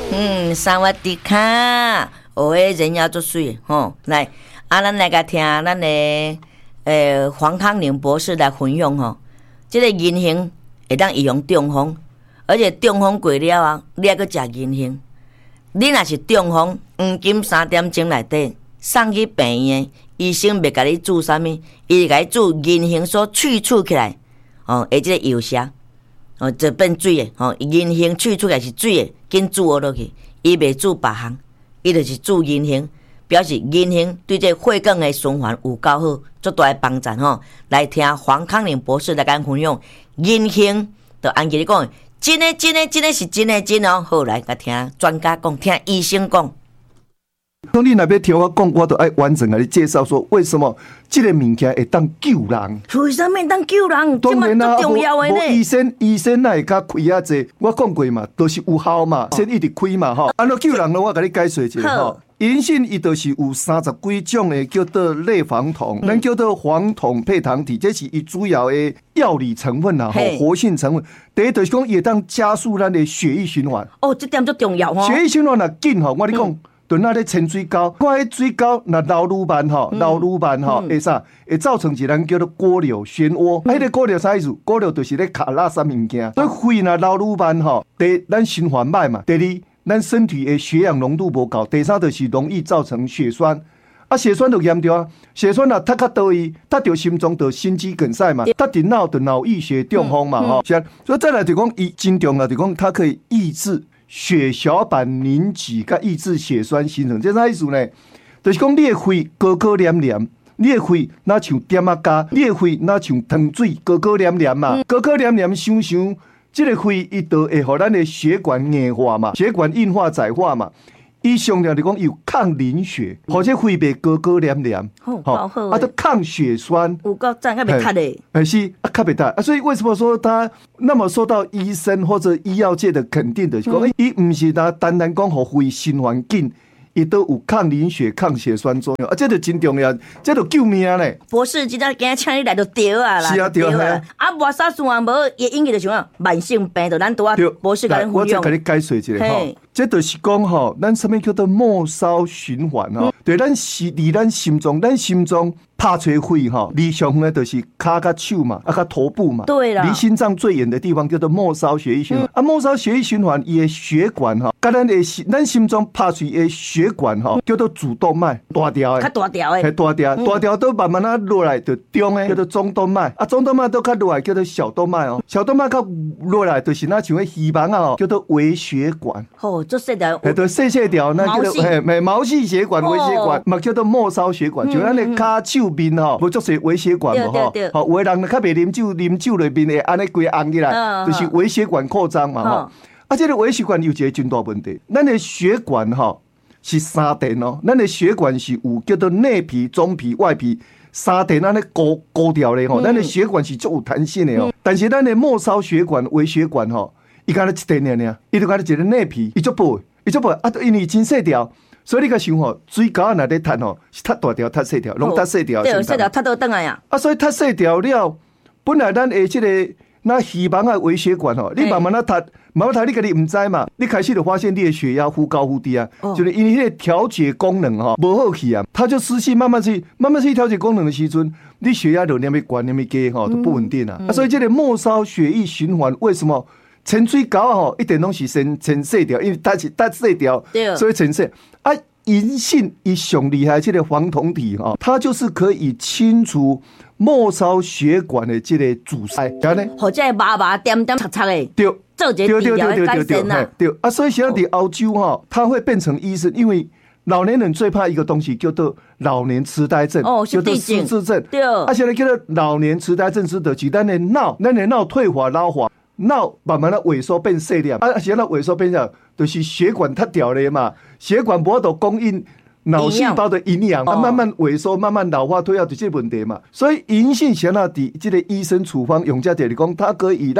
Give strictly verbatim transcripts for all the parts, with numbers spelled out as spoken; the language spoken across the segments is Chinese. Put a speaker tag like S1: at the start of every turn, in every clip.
S1: 嗯，萨瓦迪卡，学的人要做水吼。来，啊，咱来个听咱的呃黄康宁博士来分享吼。这个银杏会当用中风，而且中风过了啊，你还佫食银杏。你若是中风，黄金三点钟内底送去病院，医生袂甲你注啥物，伊就甲你注银杏所萃取起来，哦，诶，即个药剂，哦，就变水诶，哦，银杏萃取来是水诶，紧注落去，伊袂注别项，伊就是注银杏，表示银杏对这血管诶循环有够好，足大诶帮助吼。来听黄康宁博士来甲分享银杏，就按佢讲。真的，真的，真的是真的真哦！好，来，甲听专家讲，听医生讲。
S2: 当你那边听我讲，我都爱完整来介绍说，为什么这个物件会当救人？
S1: 为什么当救人？
S2: 当然啦，
S1: 重要的呢。
S2: 医生医生哪会甲开啊济？我讲过嘛，都、就是有效嘛，先一直开嘛吼。安怎救人呢？我甲你解说一下吼。银杏伊就是有三十几种的叫做类黄酮，咱、嗯、叫做黄酮配糖体，这是伊主要的药理成分啦，吼，活性成分。第一就是讲，伊会当加速咱的血液循环。
S1: 哦，这点最重要吼。
S2: 血液循环若紧吼，我跟你讲。嗯就那咧潜水沟，看迄水沟若流愈慢吼，流愈慢吼，会啥？会造成一咱叫做锅瘤漩涡。啊，迄个锅瘤啥意思？锅瘤就是咧卡垃圾物件，所以肺若流愈慢吼，第一咱循环歹嘛，第二咱身体的血氧浓度无够，第三就是容易造成血栓。啊，血栓就严重啊！血栓若塌较倒位，塌到心脏就心肌梗塞嘛，塌伫脑就脑溢血中风嘛吼。是啊，所以再来就讲伊真重要，就讲它可以抑制。血小板凝集，甲抑制血栓形成，这啥意思呢？就是讲你的肺高高黏黏，你的肺那像点啊加，你的肺那像糖水高高黏黏嘛，高高黏黏想想，这个肺伊就会互咱的血管硬化嘛，血管硬化窄化嘛。伊上了就讲有抗凝血，或者肺袂高高黏黏，
S1: 好好好，
S2: 啊，都抗血栓，
S1: 有够赞，较袂塌的，
S2: 哎是啊，较袂塌啊，所以为什么说它那么受到医生或者医药界的肯定的？讲，哎、嗯，伊唔是单单单讲互肺循环紧。伊都有抗凝血、抗血栓作用，啊，这就真重要，这就救命嘞！
S1: 博士，今仔今仔请你来就对啊啦，
S2: 是啊，对啊。啊，
S1: 无啥循环无，伊引起就像啊慢性病，就咱拄啊博士甲咱分享。
S2: 我再甲你解说一下吼，这就是讲吼，咱什么叫做末梢循环吼？对，咱是离咱心脏，咱心脏拍吹肺吼，离上远就是骹甲手嘛，啊，甲头部嘛。
S1: 对啦。
S2: 离心脏最远的地方叫做末梢血液循环。啊，末梢血液循环，伊的血管吼，甲咱的咱心脏拍吹的血管吼，叫做主动脉，大条的。
S1: 较大条的。
S2: 系大条，大条都慢慢啊落来，就中的叫做中动脉。啊，中动脉都较落来叫做小动脉哦。小动脉较落来就是那像迄希望啊，叫做微血管。
S1: 哦，做细条。
S2: 系对细细条，那叫做嘿，咪毛细血管、微血管，嘛叫做末梢血管。就咱的骹手面吼，无足些微血管无吼。吼，有的人较袂啉酒，啉酒里面会安尼规红起来，就是微血管扩张嘛吼。啊，这个微血管有一个真大问题，咱的血管吼是三层哦，咱的血管是有叫做内皮、中皮、外皮三层，咱咧高高调的吼，咱的血管是足有弹性的哦。但是咱的末梢血管、微血管吼，伊敢若一层尔尔，伊就敢若一个内皮，伊足薄，伊足薄啊，因为真细条。所以你甲想吼，水沟内底摊吼，是太大条、太细条，拢太细条。
S1: 对，细条太倒转来呀。
S2: 啊，所以太细条了，本来咱的这个那希望啊微血管吼，你慢慢啊塌，慢慢塌，你家己唔知嘛，你开始就发现你的血压忽高忽低啊，哦、就是因为迄个调节功能吼无好去啊，它就失去慢慢去慢慢去调节功能的时阵，你血压就念咪高念咪低吼，都不稳定啊。嗯嗯、啊，所以这个末梢血液循环为什么？潜水沟吼，一点拢是先先细条，因为它是它细条，所以潜细啊。银杏伊上厉害，这个黄酮体哈，它就是可以清除末梢血管的这个阻塞，然后呢，
S1: 或者麻麻点点擦擦的，
S2: 对，
S1: 做一个治疗的改善呐，
S2: 对啊，所以现在在澳洲哈，它会变成医生，因为老年人最怕一个东西叫做老年痴呆症，
S1: 哦，
S2: 叫做失智症，
S1: 对，
S2: 啊，现在叫做老年痴呆症是的，是咱的脑，咱的脑退化老化。脑慢慢的萎缩变细粒，啊，现在萎缩变小，就是血管太掉了嘛，血管无法度供应脑细胞的营养，它慢慢萎缩，慢慢老化退化，就这问题嘛。所以银杏现在的这个医生处方用家点讲，它可以让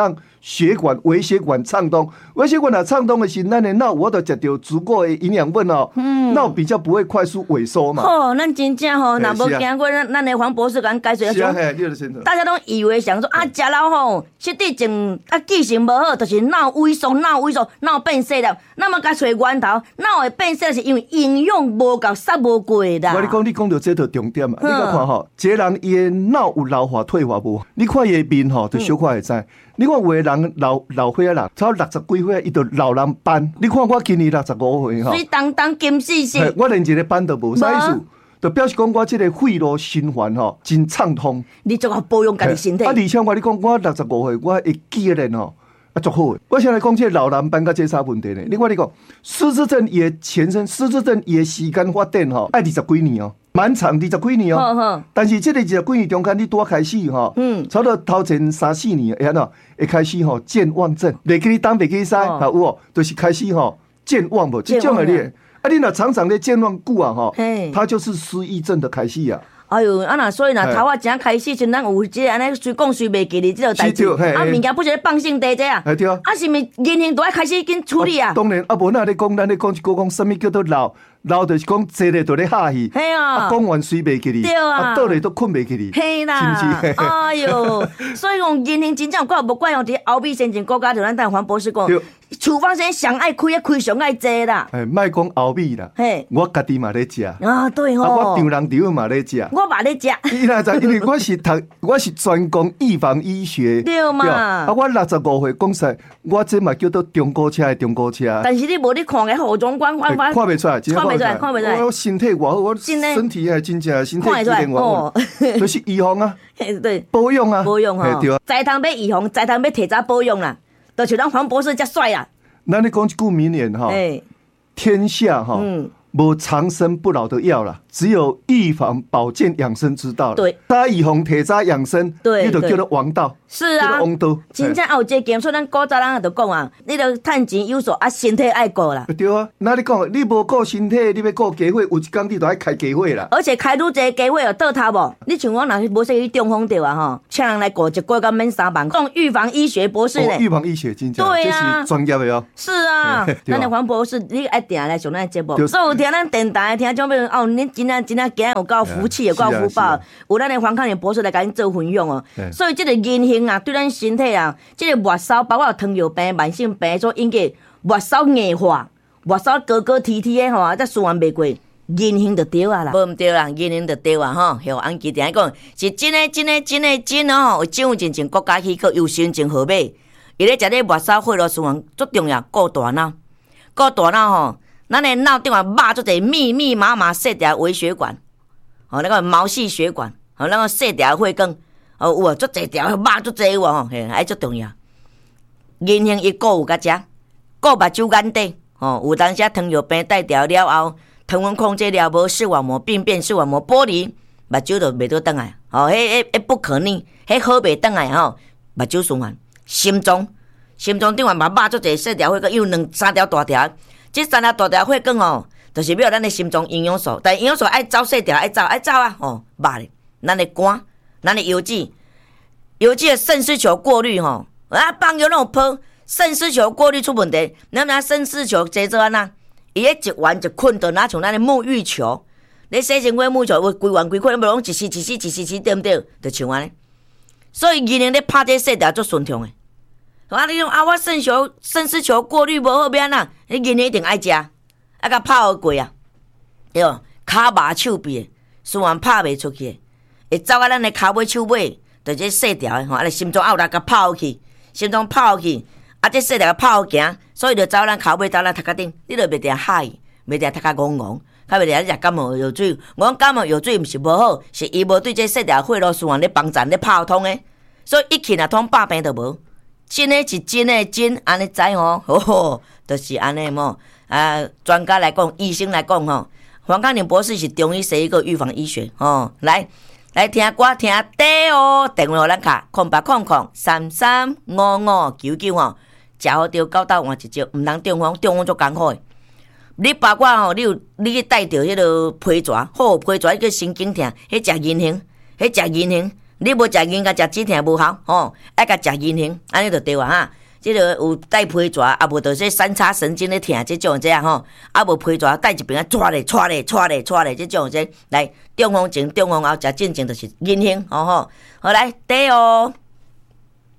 S2: 血管、微血管畅通，微血管啊畅通的时，咱的脑我都食到足够的营养分哦，嗯，脑比较不会快速萎缩嘛。
S1: 哦，咱真正吼，若无经过咱咱的黄博士甲咱解释，
S2: 是啊，嘿，你就清楚。
S1: 大家都以为想说啊，食老吼，实际前啊记性无好，就是脑萎缩、脑萎缩、脑变细了。那么甲找源头，脑会变细是因为营养无够，摄无过啦。
S2: 我你讲，你讲到这个重点啊，你甲看吼，一个人伊的脑有老化退化无？你看伊的面吼，就小可会知。你看有的人老老岁仔人，超六十几岁，伊就老人斑。你看我今年六十五岁吼，
S1: 水当当金细细，
S2: 我连一个斑都无，啥意思？就表示讲我这个肺络循环吼真畅通。
S1: 你做好保养家己身体。
S2: 啊，而且我你讲，我六十五岁，我会记得吼。啊，足好诶！我现在讲这老人斑甲这啥问题呢？你看你讲，失智症伊的前身，失智症伊的时间发展吼，爱二十几年哦，蛮长二十几年哦。但是这个二十几年中间，你拄开始吼，嗯，差不多头前三四年，会安怎会开始吼健忘症，袂记你当袂记使，啊有哦，就是开始吼健忘无，这种诶你，啊你若常常咧健忘久啊吼，它就是失忆症的开始啊。
S1: 哎呦，啊那所以若头啊正开始，阵咱有即个安尼随讲随袂记哩，即个代志。啊，物件不是放性地这啊。
S2: 哎对啊。
S1: 啊，是毋是言行都爱开始紧处理啊？
S2: 当然，啊无那咧讲，咱咧讲一个讲，什么叫做老？老就是讲坐咧就咧哈戏，
S1: 嘿啊，
S2: 讲完睡袂记哩，
S1: 对啊，
S2: 倒咧都困袂记哩，
S1: 嘿啦，
S2: 是不是？
S1: 哎呦，所以讲言行真正怪无怪用伫后壁先前国家就咱等黄博士讲，处方先上爱开，开上爱济啦。
S2: 哎，莫讲后壁啦，嘿，我家己嘛咧食。
S1: 啊，对吼，
S2: 啊，我丈人丈嘛咧食，
S1: 我嘛咧食。
S2: 伊哪知？因为我是读，我是专攻预防医学，
S1: 对嘛？
S2: 啊，我六十五岁讲实，我这嘛叫做中古车的中古车。
S1: 但是你无你看个后中观看法，
S2: 看袂出来，
S1: 看袂出来，看袂出来。
S2: 我身体偌好，我身体还真正身体机能偌好，就是预防啊，
S1: 对，
S2: 保养啊，
S1: 保养哈，
S2: 对啊，
S1: 再通要预防，再通要提早保养啦，就像咱黄博士遮帅啦。
S2: 那你讲一句名言哈，天下哈，无长生不老的药啦，只有预防保健养生之道了。
S1: 对，
S2: 他预防提早养生，
S1: 对，
S2: 你就叫做王道。
S1: 是啊，
S2: 王道。
S1: 真正有这经，所以咱古早人就讲啊，你着趁钱有数啊，身体爱顾啦。
S2: 对啊，那你讲，你无顾身体，你要顾家伙，有一天你就爱开家伙啦。
S1: 而且开愈侪家伙有倒头无？你像我若是无说去中风着啊吼，请人来顾一个月免三万，讲预防医学博士咧。
S2: 预防医学真正，
S1: 对啊，
S2: 这是专业的哦。
S1: 是啊，咱的黄博士，你爱定来上咱节目，所以有听咱电台听种朋友哦，恁真正真正今日有够福气，有够福报，有咱的黄康年博士来甲恁做分享哦。所以这个言行啊，对咱身体啊，这个末梢包括糖尿病、慢性病所引起末梢硬化、末梢高高提提的吼，再循环袂过，言行就对啊啦，无毋对啦，言行就对啊吼。像安基定讲，是真诶真诶真诶真哦，有政府真正国家机构又申请号码，伊咧食咧末梢血络循环最重要，顾大脑，顾大脑吼。咱的脑顶啊，肉做者密密麻麻细条微血管，哦，那个毛细血管，哦，那个细条血管，哦，有啊，做侪条肉做侪有哦，嘿，还最重要。言行伊顾有甲食，顾目睭眼底，哦，有当时糖尿病带条了后，糖分控制了无，视网膜病变，视网膜剥离，目睭就袂倒转来，哦，迄迄迄不可逆，迄好袂转来吼，目睭循环，心脏，心脏顶嘛肉做侪细条血管，有两三条大条。这三条大条血管哦，就是要咱的心脏营养素，但营养素爱走细条，爱走爱走啊！哦，肉咧，咱的肝，咱的油脂，油脂的肾丝球过滤吼，啊，放药那种泡，肾丝球过滤出问题，咱们肾丝球制作安那，伊迄一丸一捆就拿像咱的沐浴球，你洗身过沐浴球，有规丸规捆，无拢一丝一丝一丝一丝对不对？就像安尼，所以伊能咧拍这细条足顺畅诶。啊！你讲啊，我肾球、肾丝球过滤无好，要安怎？你今日一定爱食，啊，甲泡过啊，对哦，骹麻手臂，循环拍袂出去，会走啊咱的骹尾手尾，就这细条的吼，啊，心脏拗来甲泡去，心脏泡去，啊，这细条泡行，所以就走咱骹尾走咱头壳顶，你就袂定嗨，袂定头壳戆戆，较袂定你食感冒药水。我讲感冒药水毋是无好，是伊无对这细条血络循环咧帮站咧泡通的，所以一去若通百病都无。真诶是真诶真，安尼知吼，吼吼，就是安尼嘛。啊，专家来讲，医生来讲吼，黄康宁博士是中医西医个预防医学吼。来来听歌听底哦，电话咱卡空八空空三三五五九九吼，食好着九到换一招，毋通中风，中风足艰苦诶。你包括吼，你有你去带着迄个皮蛇，好皮蛇迄个神经痛，迄食银杏，迄食银杏。 你无食银甲食止疼无效吼，爱甲食银杏，安尼就对啊哈。即个有带皮蛇，啊无就是三叉神经咧疼，即种这样吼，啊无皮蛇带一边啊抓咧抓咧抓咧抓咧，即种这来中风前中风后食正经就是银杏，吼吼，好来第哦。